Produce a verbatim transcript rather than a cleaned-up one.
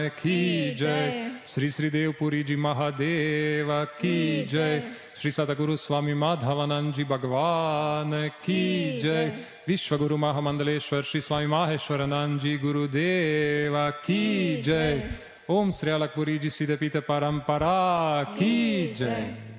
की जय। श्री श्री देवपुरी जी महादेव की जय। श्री सतगुरु स्वामी माधवानंद जी भगवान की जय। विश्वगुरु महामंडलेश्वर श्री स्वामी माहेश्वरानंद जी गुरुदेव की जय। ओम श्री अलकपुरी जी सिद्धपीठ परंपरा की जय।